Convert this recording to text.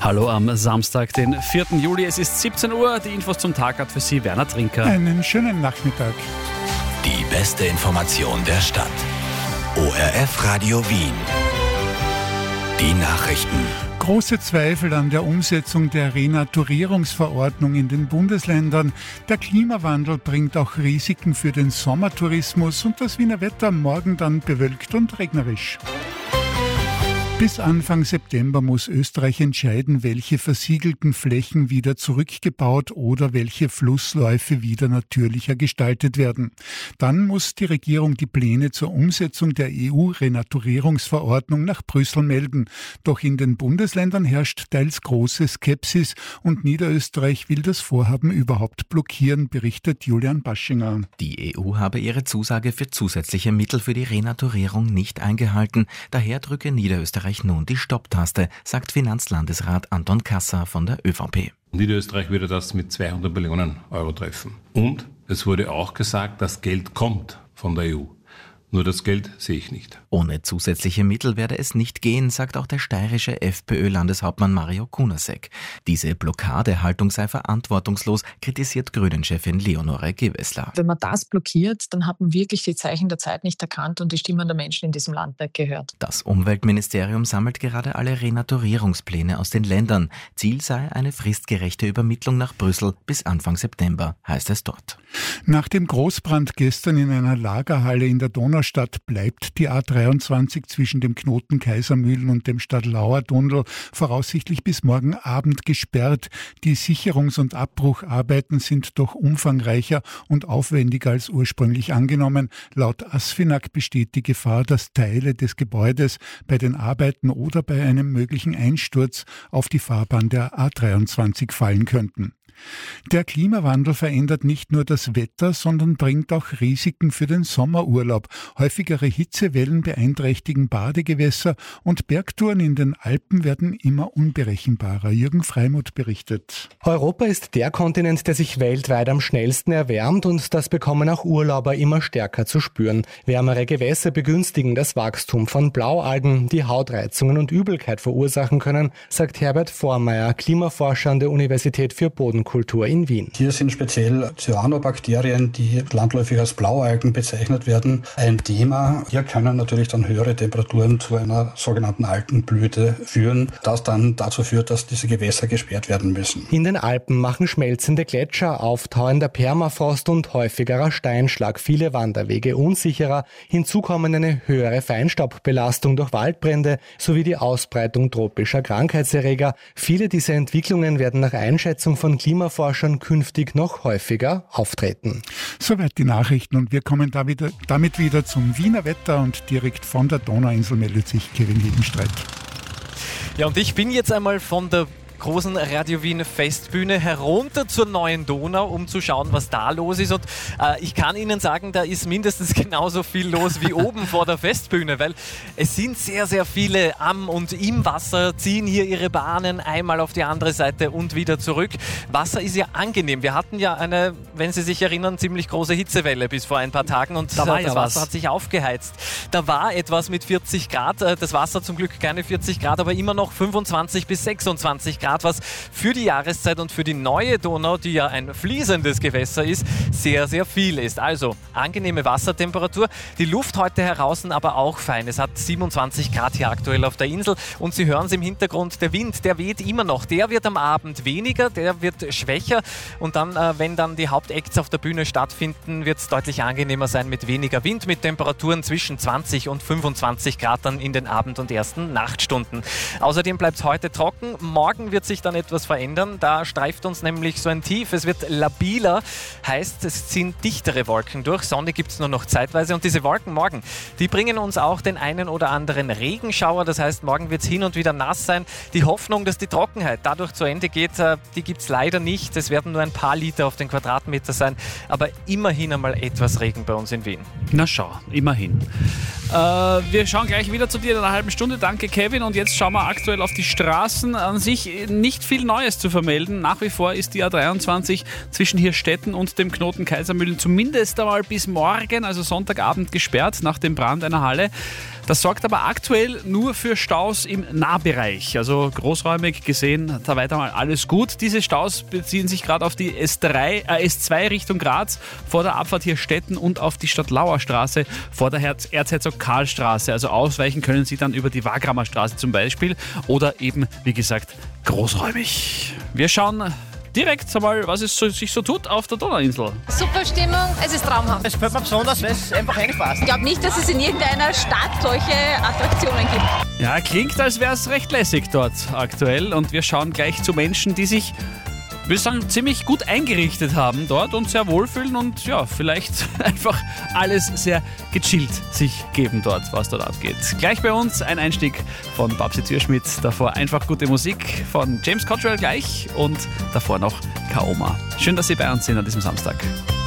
Hallo am Samstag, den 4. Juli. Es ist 17 Uhr. Die Infos zum Tag hat für Sie Werner Trinker. Einen schönen Nachmittag. Die beste Information der Stadt. ORF Radio Wien. Die Nachrichten. Große Zweifel an der Umsetzung der Renaturierungsverordnung in den Bundesländern. Der Klimawandel bringt auch Risiken für den Sommertourismus und das Wiener Wetter morgen dann bewölkt und regnerisch. Bis Anfang September muss Österreich entscheiden, welche versiegelten Flächen wieder zurückgebaut oder welche Flussläufe wieder natürlicher gestaltet werden. Dann muss die Regierung die Pläne zur Umsetzung der EU-Renaturierungsverordnung nach Brüssel melden. Doch in den Bundesländern herrscht teils große Skepsis und Niederösterreich will das Vorhaben überhaupt blockieren, berichtet Julian Baschinger. Die EU habe ihre Zusage für zusätzliche Mittel für die Renaturierung nicht eingehalten. Daher drücke Niederösterreich nun die Stopptaste, sagt Finanzlandesrat Anton Kasser von der ÖVP. Niederösterreich würde das mit 200 Millionen Euro treffen. Und es wurde auch gesagt, das Geld kommt von der EU. Nur das Geld sehe ich nicht. Ohne zusätzliche Mittel werde es nicht gehen, sagt auch der steirische FPÖ-Landeshauptmann Mario Kunasek. Diese Blockadehaltung sei verantwortungslos, kritisiert Grünen-Chefin Leonore Gewessler. Wenn man das blockiert, dann hat man wirklich die Zeichen der Zeit nicht erkannt und die Stimmen der Menschen in diesem Land nicht gehört. Das Umweltministerium sammelt gerade alle Renaturierungspläne aus den Ländern. Ziel sei eine fristgerechte Übermittlung nach Brüssel bis Anfang September, heißt es dort. Nach dem Großbrand gestern in einer Lagerhalle in der Donaustadt bleibt die A23 zwischen dem Knoten Kaisermühlen und dem Stadtlauer-Tunnel voraussichtlich bis morgen Abend gesperrt. Die Sicherungs- und Abbrucharbeiten sind doch umfangreicher und aufwendiger als ursprünglich angenommen. Laut ASFINAG besteht die Gefahr, dass Teile des Gebäudes bei den Arbeiten oder bei einem möglichen Einsturz auf die Fahrbahn der A23 fallen könnten. Der Klimawandel verändert nicht nur das Wetter, sondern bringt auch Risiken für den Sommerurlaub. Häufigere Hitzewellen beeinträchtigen Badegewässer und Bergtouren in den Alpen werden immer unberechenbarer. Jürgen Freimuth berichtet. Europa ist der Kontinent, der sich weltweit am schnellsten erwärmt und das bekommen auch Urlauber immer stärker zu spüren. Wärmere Gewässer begünstigen das Wachstum von Blaualgen, die Hautreizungen und Übelkeit verursachen können, sagt Herbert Vormeier, Klimaforscher an der Universität für Bodenkultur in Wien. Hier sind speziell Cyanobakterien, die landläufig als Blaualgen bezeichnet werden, ein Thema. Hier können natürlich dann höhere Temperaturen zu einer sogenannten Algenblüte führen, das dann dazu führt, dass diese Gewässer gesperrt werden müssen. In den Alpen machen schmelzende Gletscher, auftauender Permafrost und häufigerer Steinschlag viele Wanderwege unsicherer. Hinzu kommen eine höhere Feinstaubbelastung durch Waldbrände sowie die Ausbreitung tropischer Krankheitserreger. Viele dieser Entwicklungen werden nach Einschätzung von Klimaforschern künftig noch häufiger auftreten. Soweit die Nachrichten und wir kommen damit wieder zum Wiener Wetter und direkt von der Donauinsel meldet sich Kevin Hedenstreit. Ja, und ich bin jetzt einmal von der großen Radio Wien Festbühne herunter zur neuen Donau, um zu schauen, was da los ist. Und ich kann Ihnen sagen, da ist mindestens genauso viel los wie oben vor der Festbühne, weil es sind sehr, sehr viele am und im Wasser, ziehen hier ihre Bahnen einmal auf die andere Seite und wieder zurück. Wasser ist ja angenehm. Wir hatten ja eine, wenn Sie sich erinnern, ziemlich große Hitzewelle bis vor ein paar Tagen und das Wasser hat sich aufgeheizt. Da war etwas mit 40 Grad, das Wasser zum Glück keine 40 Grad, aber immer noch 25 bis 26 Grad, was für die Jahreszeit und für die neue Donau, die ja ein fließendes Gewässer ist, sehr, sehr viel ist. Also angenehme Wassertemperatur. Die Luft heute draußen aber auch fein. Es hat 27 Grad hier aktuell auf der Insel und Sie hören es im Hintergrund, der Wind, der weht immer noch. Der wird am Abend weniger, der wird schwächer und dann, wenn dann die Hauptacts auf der Bühne stattfinden, wird es deutlich angenehmer sein mit weniger Wind, mit Temperaturen zwischen 20 und 25 Grad dann in den Abend- und ersten Nachtstunden. Außerdem bleibt es heute trocken. Morgen wird sich dann etwas verändern. Da streift uns nämlich so ein Tief. Es wird labiler, heißt, es ziehen dichtere Wolken durch. Sonne gibt es nur noch zeitweise. Und diese Wolken morgen, die bringen uns auch den einen oder anderen Regenschauer. Das heißt, morgen wird es hin und wieder nass sein. Die Hoffnung, dass die Trockenheit dadurch zu Ende geht, die gibt es leider nicht. Es werden nur ein paar Liter auf den Quadratmeter sein. Aber immerhin einmal etwas Regen bei uns in Wien. Na schau, immerhin. Wir schauen gleich wieder zu dir in einer halben Stunde. Danke, Kevin. Und jetzt schauen wir aktuell auf die Straßen. An sich nicht viel Neues zu vermelden. Nach wie vor ist die A23 zwischen Hirstetten und dem Knoten Kaisermühlen zumindest einmal bis morgen, also Sonntagabend, gesperrt nach dem Brand einer Halle. Das sorgt aber aktuell nur für Staus im Nahbereich. Also großräumig gesehen, da weiter mal alles gut. Diese Staus beziehen sich gerade auf die S2 Richtung Graz vor der Abfahrt hier Stetten und auf die Stadtlauerstraße vor der Erzherzog-Karl-Straße. Also ausweichen können Sie dann über die Wagramer Straße zum Beispiel oder eben, wie gesagt, großräumig. Wir schauen direkt einmal, was es sich so tut auf der Donauinsel. Super Stimmung, es ist traumhaft. Es gefällt mir besonders, weil es einfach reinpasst. Ich glaube nicht, dass es in irgendeiner Stadt solche Attraktionen gibt. Ja, klingt, als wäre es recht lässig dort aktuell. Und wir schauen gleich zu Menschen, die sich, würde ich sagen, ziemlich gut eingerichtet haben dort und sehr wohlfühlen und ja, vielleicht einfach alles sehr gechillt sich geben dort, was dort abgeht. Gleich bei uns ein Einstieg von Babsi Zürschmidt, davor einfach gute Musik von James Cottrell gleich und davor noch Kaoma. Schön, dass Sie bei uns sind an diesem Samstag.